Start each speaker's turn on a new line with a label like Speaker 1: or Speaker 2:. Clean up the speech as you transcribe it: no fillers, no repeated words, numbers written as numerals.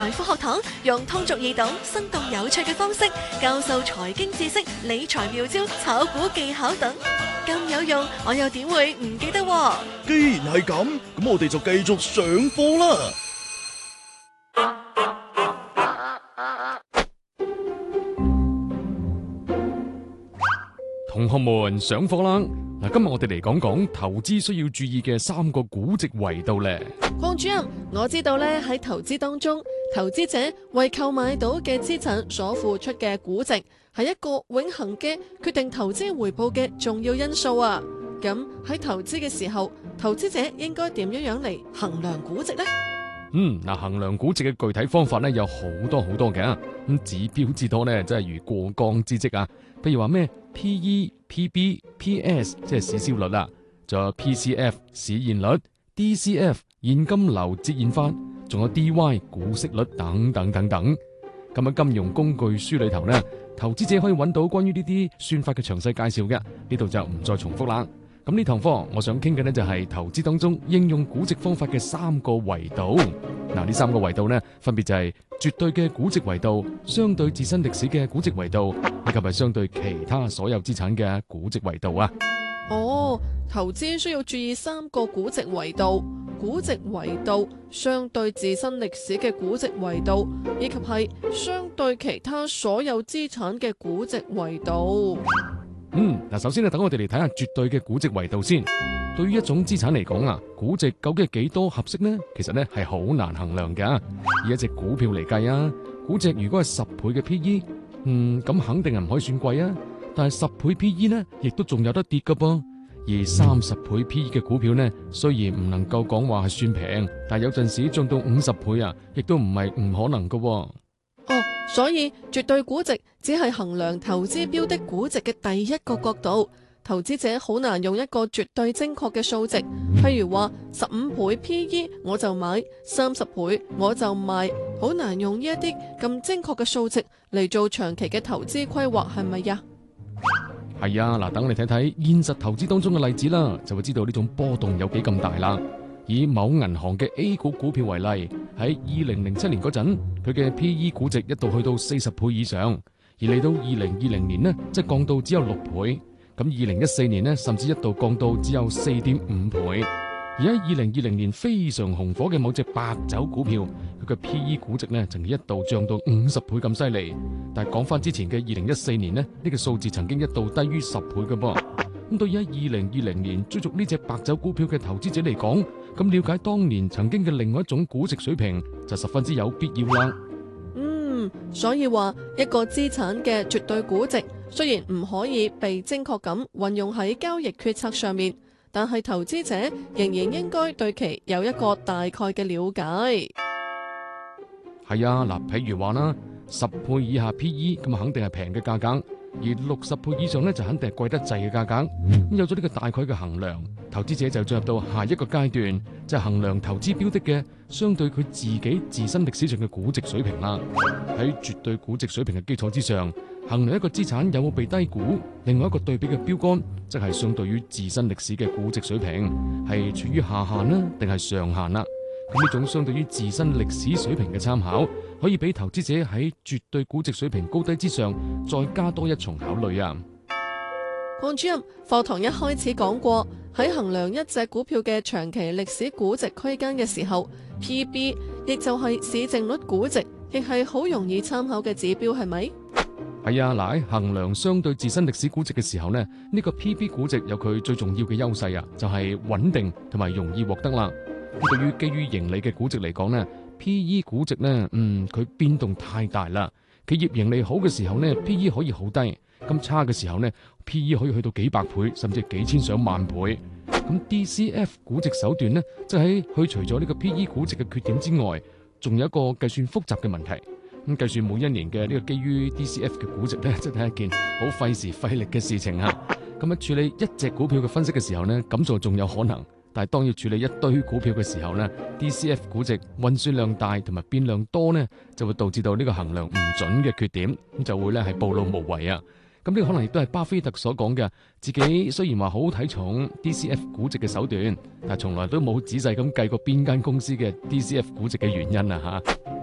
Speaker 1: 科學堂用通俗易懂、生動有趣嘅方式教授財經知識、理財妙招、炒股技巧等，咁有用，我又點會唔記得喎？
Speaker 2: 既然係咁，咁我哋就繼續上課啦。
Speaker 3: 同學們上課啦！嗱，今日我哋嚟講講投資需要注意嘅3個估值維度咧。
Speaker 4: 鄺主任，我知道咧喺投資當中，投資者為購買到嘅資產所付出嘅估值係一個永恆嘅決定投資回報嘅重要因素啊。咁喺投資嘅時候，投資者應該點樣嚟衡量估值呢？
Speaker 3: 衡量估值嘅具體方法咧有好多嘅，咁指標之多咧，真係如過江之鯽啊！譬如話咩 PE、PB、PS 即係市銷率啦，仲有 PCF 市現率、DCF 現金流折現法，仲有 DY 股息率等。咁喺金融工具書裏頭咧，投資者可以揾到關於呢啲算法嘅詳細介紹嘅，呢度就唔再重複啦。咁呢堂課我想傾嘅呢就係投資當中應用估值方法嘅3個維度。嗱，呢3個維度呢，分別就係絕對嘅估值維度、相對自身歷史嘅估值維度，以及係相對其他所有資產嘅估值維度啊。
Speaker 4: 投資需要注意3個估值維度：估值維度、相對自身歷史嘅估值維度，以及係相對其他所有資產嘅估值維度。
Speaker 3: 首先等我哋嚟睇下絕對嘅估值維度先。對於一種資產嚟講啊，估值究竟係幾多合適呢？其實呢係好難衡量㗎。以一隻股票嚟計啊，估值如果係10倍嘅 PE，咁肯定係唔可以算貴啊。但係10倍 PE 呢，亦都仲有得跌㗎噃。而30倍 PE 嘅股票呢，雖然唔能夠講話係算平，但係有陣時漲到50倍啊，亦都唔係唔可能㗎。
Speaker 4: 所以絕對估值只係衡量投資標的估值嘅第一個角度，投資者好難用一個絕對精確嘅數值，譬如話15倍 PE 我就買，30倍我就賣，好難用呢一啲咁精確嘅數值嚟做長期嘅投資規劃，係咪呀？
Speaker 3: 係啊，等你睇睇現實投資當中嘅例子啦，就會知道呢種波動有幾咁大啦。以某銀行嘅 A 股股票為例，喺2007年嗰陣，佢嘅 PE 估值一度去到40倍以上，而嚟到2020年呢，即係降到只有6倍。咁2014年呢，甚至一度降到只有4.5倍。而喺2020年非常紅火嘅某隻白酒股票，佢嘅 PE 估值呢，曾經一度漲到50倍咁犀利。但係講翻之前嘅2014年呢，呢個數字曾經一度低於10倍嘅噃。咁對於喺2020年追逐呢隻白酒股票嘅投資者嚟講，咁了解當年曾經嘅另外一種估值水平就十分之有必要啦。
Speaker 4: 所以話一個資產嘅絕對估值雖然唔可以被精確咁運用喺交易決策上面，但係投資者仍然應該對其有一個大概嘅了解。
Speaker 3: 係啊，譬如話啦，10倍以下 PE 咁肯定係平嘅價格。而60倍以上咧就肯定係貴得滯嘅價格。有咗呢個大概嘅衡量，投資者就進入到下一個階段，就係衡量投資標的嘅相對佢自己自身歷史上嘅估值水平啦。喺絕對估值水平嘅基礎之上，衡量一個資產有冇被低估。另外一個對比嘅標杆，即係相對於自身歷史嘅估值水平，係處於下限啦，定係上限啦。咁呢種相對於自身歷史水平嘅參考，可以俾投資者喺絕對估值水平高低之上，再加多一重考慮啊。
Speaker 4: 鄺主任，課堂一開始講過，喺衡量一隻股票嘅長期歷史估值區間嘅時候 ，PB 亦就係市淨率估值，亦係好容易參考嘅指標，係咪？
Speaker 3: 係啊，喺衡量相對自身歷史估值嘅時候呢，呢個 PB 估值有佢最重要嘅優勢啊，就係穩定同埋容易獲得啦。對於基於盈利嘅估值嚟講呢， PE 估值呢，佢變動太大啦。企業盈利好嘅時候呢， PE 可以好低，咁差嘅時候呢， PE 可以去到幾百倍，甚至幾千上萬倍。咁 DCF 估值手段呢，即係去除咗呢個 PE 估值嘅缺點之外，仲有一個計算複雜嘅問題。咁計算每一年嘅呢個基於 DCF 嘅估值呢，真係一件好費時費力嘅事情啊。咁喺處理一隻股票嘅分析嘅時候呢，咁就仲有可能。但係當要處理一堆股票嘅時候呢， DCF 估值運算量大同埋變量多呢，就會導致到呢個衡量唔準嘅缺點，咁就會咧係暴露無遺啊。咁呢個可能亦都係巴菲特所講嘅，自己雖然話好睇重 DCF 估值嘅手段，但係從來都冇仔細咁計過邊間公司嘅 DCF 估值嘅原因啊吓。